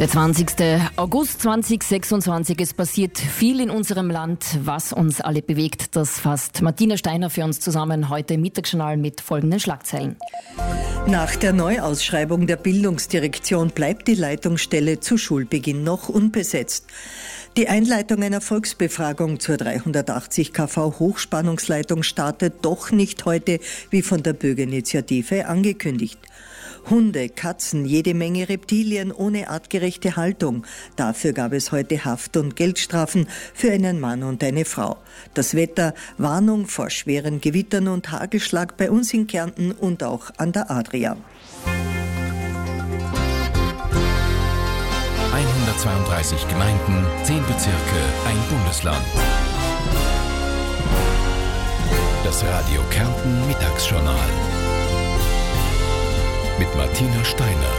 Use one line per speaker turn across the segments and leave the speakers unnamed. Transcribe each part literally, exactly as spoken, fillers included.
Der zwanzigste August zweitausendsechsundzwanzig. Es passiert viel in unserem Land, was uns alle bewegt. Das fasst Martina Steiner für uns zusammen heute im Mittagsjournal mit folgenden Schlagzeilen.
Nach der Neuausschreibung der Bildungsdirektion bleibt die Leitungsstelle zu Schulbeginn noch unbesetzt. Die Einleitung einer Volksbefragung zur dreihundertachtzig Kilovolt Hochspannungsleitung startet doch nicht heute, wie von der Bürgerinitiative angekündigt. Hunde, Katzen, jede Menge Reptilien ohne artgerechte Haltung. Dafür gab es heute Haft- und Geldstrafen für einen Mann und eine Frau. Das Wetter, Warnung vor schweren Gewittern und Hagelschlag bei uns in Kärnten und auch an der Adria.
hundertzweiunddreißig Gemeinden, zehn Bezirke, ein Bundesland. Das Radio Kärnten Mittagsjournal mit Martina Steiner.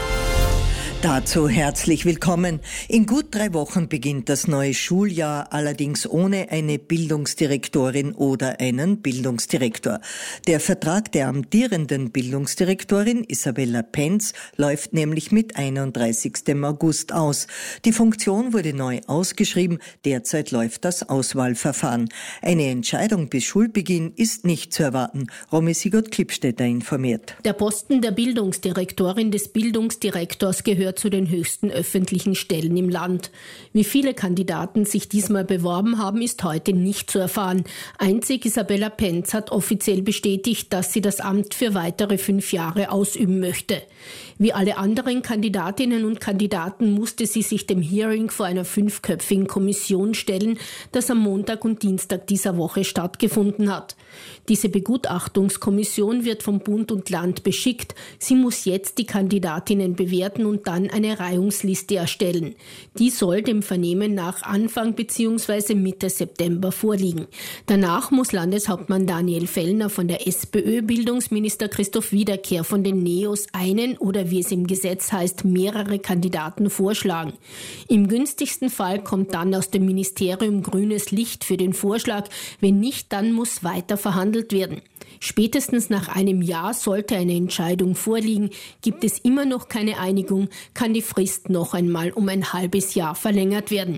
Dazu herzlich willkommen. In gut drei Wochen beginnt das neue Schuljahr, allerdings ohne eine Bildungsdirektorin oder einen Bildungsdirektor. Der Vertrag der amtierenden Bildungsdirektorin Isabella Penz läuft nämlich mit einunddreißigsten August aus. Die Funktion wurde neu ausgeschrieben, derzeit läuft das Auswahlverfahren. Eine Entscheidung bis Schulbeginn ist nicht zu erwarten. Romy Sigurd-Klippstädter informiert.
Der Posten der Bildungsdirektorin des Bildungsdirektors gehört zu den höchsten öffentlichen Stellen im Land. Wie viele Kandidaten sich diesmal beworben haben, ist heute nicht zu erfahren. Einzig Isabella Penz hat offiziell bestätigt, dass sie das Amt für weitere fünf Jahre ausüben möchte. Wie alle anderen Kandidatinnen und Kandidaten musste sie sich dem Hearing vor einer fünfköpfigen Kommission stellen, das am Montag und Dienstag dieser Woche stattgefunden hat. Diese Begutachtungskommission wird vom Bund und Land beschickt. Sie muss jetzt die Kandidatinnen bewerten und dann eine Reihungsliste erstellen. Die soll dem Vernehmen nach Anfang bzw. Mitte September vorliegen. Danach muss Landeshauptmann Daniel Fellner von der SPÖ, Bildungsminister Christoph Wiederkehr von den NEOS einen oder wie es im Gesetz heißt, mehrere Kandidaten vorschlagen. Im günstigsten Fall kommt dann aus dem Ministerium grünes Licht für den Vorschlag. Wenn nicht, dann muss weiter verhandelt werden. Spätestens nach einem Jahr sollte eine Entscheidung vorliegen. Gibt es immer noch keine Einigung, kann die Frist noch einmal um ein halbes Jahr verlängert werden.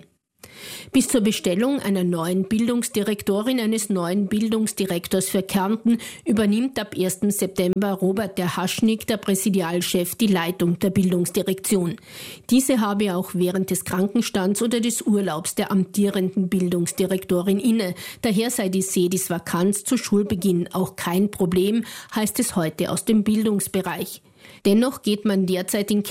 Bis zur Bestellung einer neuen Bildungsdirektorin, eines neuen Bildungsdirektors für Kärnten, übernimmt ab ersten September Robert der Haschnig, der Präsidialchef, die Leitung der Bildungsdirektion. Diese habe auch während des Krankenstands oder des Urlaubs der amtierenden Bildungsdirektorin inne. Daher sei die Sedis-Vakanz zu Schulbeginn auch kein Problem, heißt es heute aus dem Bildungsbereich. Dennoch geht man derzeit in